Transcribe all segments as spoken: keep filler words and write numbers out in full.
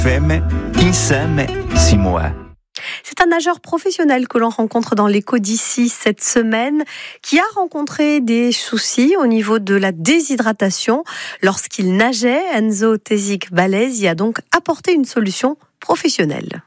Femme, insieme, si moi. C'est un nageur professionnel que l'on rencontre dans l'écho d'ici cette semaine, qui a rencontré des soucis au niveau de la déshydratation lorsqu'il nageait. Enzo Tezik-Balez y a donc apporté une solution professionnelle.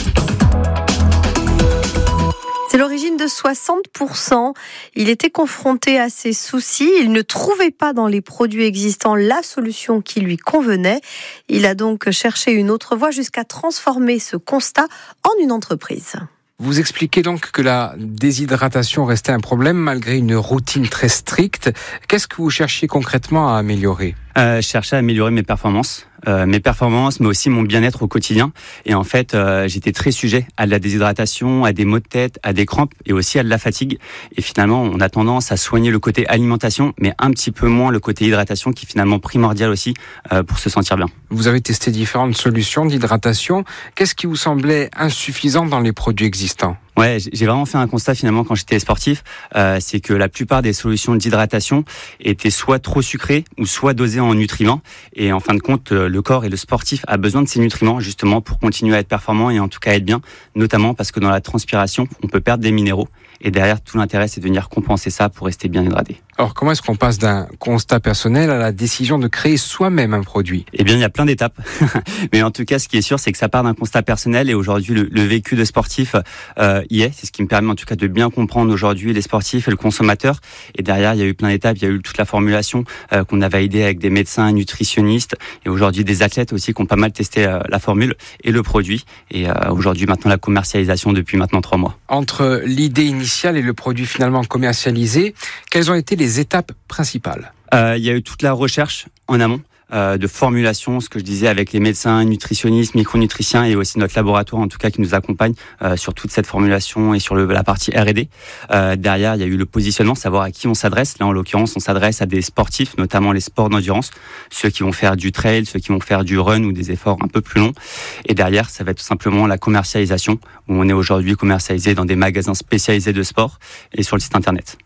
C'est l'origine de soixante pour cent. Il était confronté à ces soucis. Il ne trouvait pas dans les produits existants la solution qui lui convenait. Il a donc cherché une autre voie jusqu'à transformer ce constat en une entreprise. Vous expliquez donc que la déshydratation restait un problème malgré une routine très stricte. Qu'est-ce que vous cherchiez concrètement à améliorer ? Euh, je cherchais à améliorer mes performances, euh, mes performances, mais aussi mon bien-être au quotidien. Et en fait, euh, j'étais très sujet à de la déshydratation, à des maux de tête, à des crampes et aussi à de la fatigue. Et finalement, on a tendance à soigner le côté alimentation, mais un petit peu moins le côté hydratation, qui est finalement primordial aussi euh, pour se sentir bien. Vous avez testé différentes solutions d'hydratation. Qu'est-ce qui vous semblait insuffisant dans les produits existants ? Ouais, j'ai vraiment fait un constat finalement quand j'étais sportif, euh, c'est que la plupart des solutions d'hydratation étaient soit trop sucrées ou soit dosées en nutriments. Et en fin de compte, le corps et le sportif a besoin de ces nutriments justement pour continuer à être performant et en tout cas à être bien, notamment parce que dans la transpiration, on peut perdre des minéraux. Et derrière, tout l'intérêt, c'est de venir compenser ça pour rester bien hydraté. Alors, comment est-ce qu'on passe d'un constat personnel à la décision de créer soi-même un produit ? Eh bien, il y a plein d'étapes. Mais en tout cas, ce qui est sûr, c'est que ça part d'un constat personnel. Et aujourd'hui, le, le vécu de sportif euh, y est. C'est ce qui me permet en tout cas de bien comprendre aujourd'hui les sportifs et le consommateur. Et derrière, il y a eu plein d'étapes. Il y a eu toute la formulation euh, qu'on a validée avec des médecins, nutritionnistes et aujourd'hui des athlètes aussi qui ont pas mal testé euh, la formule et le produit. Et euh, aujourd'hui, maintenant, la commercialisation depuis maintenant trois mois. Entre l'idée initiale et le produit finalement commercialisé, quelles ont été les étapes principales ? euh, Il y a eu toute la recherche en amont euh, de formulation, ce que je disais avec les médecins, nutritionnistes, micronutriciens et aussi notre laboratoire en tout cas qui nous accompagne euh, sur toute cette formulation et sur le, la partie R et D. Euh, derrière, il y a eu le positionnement, savoir à qui on s'adresse. Là, en l'occurrence, on s'adresse à des sportifs, notamment les sports d'endurance, ceux qui vont faire du trail, ceux qui vont faire du run ou des efforts un peu plus longs. Et derrière, ça va être tout simplement la commercialisation, où on est aujourd'hui commercialisé dans des magasins spécialisés de sport et sur le site internet.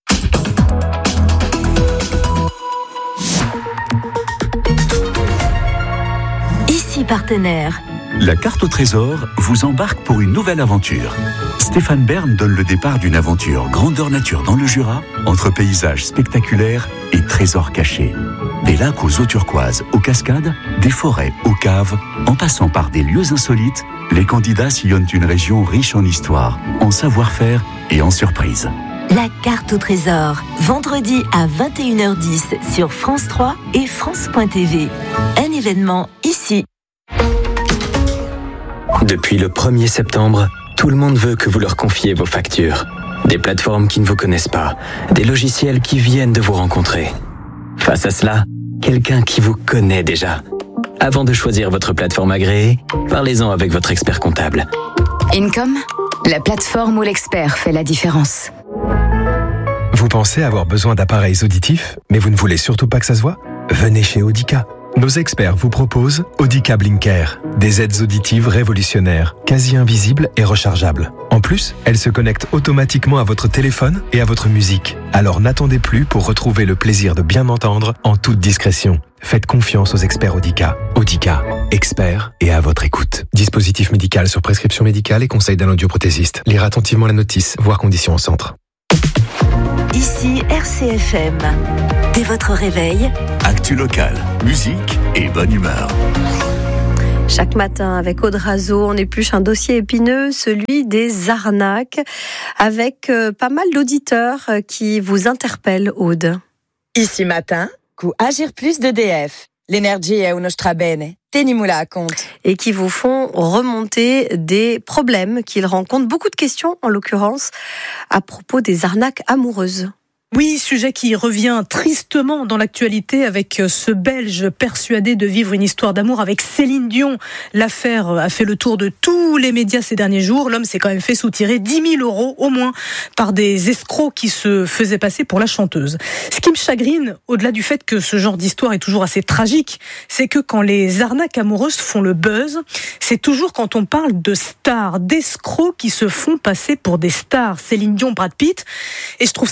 Ici partenaire. La carte au trésor vous embarque pour une nouvelle aventure. Stéphane Bern donne le départ d'une aventure grandeur nature dans le Jura, entre paysages spectaculaires et trésors cachés. Des lacs aux eaux turquoises, aux cascades, des forêts aux caves, en passant par des lieux insolites, les candidats sillonnent une région riche en histoire, en savoir-faire et en surprises. La carte au trésor, vendredi à vingt et une heures dix sur France trois et France point T V. Un événement ici. Depuis le premier septembre, tout le monde veut que vous leur confiez vos factures. Des plateformes qui ne vous connaissent pas, des logiciels qui viennent de vous rencontrer. Face à cela, quelqu'un qui vous connaît déjà. Avant de choisir votre plateforme agréée, parlez-en avec votre expert comptable. Income, la plateforme où l'expert fait la différence. Vous pensez avoir besoin d'appareils auditifs, mais vous ne voulez surtout pas que ça se voit ? Venez chez Audica. Nos experts vous proposent Audica Blinker, des aides auditives révolutionnaires, quasi invisibles et rechargeables. En plus, elles se connectent automatiquement à votre téléphone et à votre musique. Alors n'attendez plus pour retrouver le plaisir de bien entendre en toute discrétion. Faites confiance aux experts Audica. Audica, experts et à votre écoute. Dispositif médical sur prescription médicale et conseil d'un audioprothésiste. Lire attentivement la notice, voir conditions au centre. Ici R C F M. Dès votre réveil, actu locale, musique et bonne humeur. Chaque matin, avec Aude Razo, on épluche un dossier épineux, celui des arnaques, avec euh, pas mal d'auditeurs euh, qui vous interpellent, Aude. Ici matin, cu Agir Plus d'E D F. L'energia è uno strabene. Tenimula à compte. Et qui vous font remonter des problèmes qu'ils rencontrent. Beaucoup de questions, en l'occurrence, à propos des arnaques amoureuses. Oui, sujet qui revient tristement dans l'actualité avec ce Belge persuadé de vivre une histoire d'amour avec Céline Dion. L'affaire a fait le tour de tous les médias ces derniers jours. L'homme s'est quand même fait soutirer dix mille euros au moins par des escrocs qui se faisaient passer pour la chanteuse. Ce qui me chagrine, au-delà du fait que ce genre d'histoire est toujours assez tragique, c'est que quand les arnaques amoureuses font le buzz, c'est toujours quand on parle de stars, d'escrocs qui se font passer pour des stars. Céline Dion, Brad Pitt. Et je trouve ça dommage. Pourquoi ?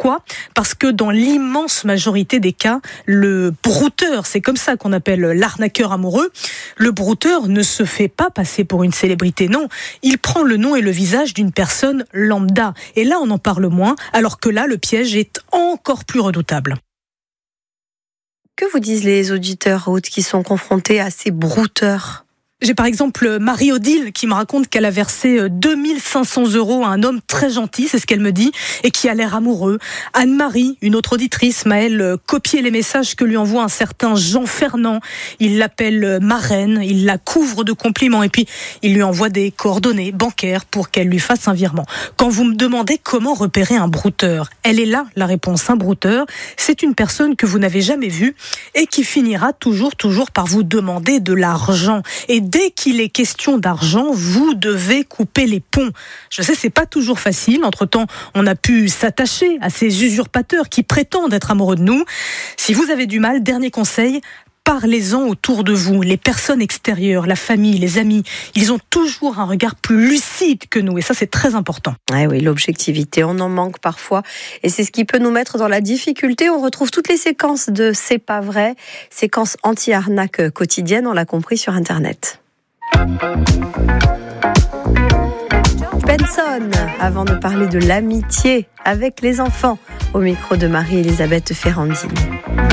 Pourquoi ? Parce que dans l'immense majorité des cas, le brouteur, c'est comme ça qu'on appelle l'arnaqueur amoureux, le brouteur ne se fait pas passer pour une célébrité, non. Il prend le nom et le visage d'une personne lambda. Et là, on en parle moins, alors que là, le piège est encore plus redoutable. Que vous disent les auditeurs autres qui sont confrontés à ces brouteurs ? J'ai par exemple Marie-Odile qui me raconte qu'elle a versé deux mille cinq cents euros à un homme très gentil, c'est ce qu'elle me dit, et qui a l'air amoureux. Anne-Marie, une autre auditrice, m'a elle copié les messages que lui envoie un certain Jean Fernand. Il l'appelle marraine, il la couvre de compliments et puis il lui envoie des coordonnées bancaires pour qu'elle lui fasse un virement. Quand vous me demandez comment repérer un brouteur, elle est là la réponse. Un brouteur, c'est une personne que vous n'avez jamais vue et qui finira toujours, toujours par vous demander de l'argent. Et dès qu'il est question d'argent, vous devez couper les ponts. Je sais, c'est pas toujours facile. Entre-temps, on a pu s'attacher à ces usurpateurs qui prétendent être amoureux de nous. Si vous avez du mal, dernier conseil, parlez-en autour de vous. Les personnes extérieures, la famille, les amis, ils ont toujours un regard plus lucide que nous. Et ça, c'est très important. Ouais, oui, l'objectivité, on en manque parfois. Et c'est ce qui peut nous mettre dans la difficulté. On retrouve toutes les séquences de C'est pas vrai, séquences anti-arnaque quotidiennes, on l'a compris sur Internet. Benson, avant de parler de l'amitié avec les enfants, au micro de Marie-Elisabeth Ferrandine.